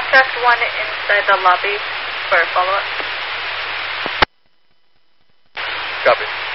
Test 1 inside the lobby for follow-up. Copy.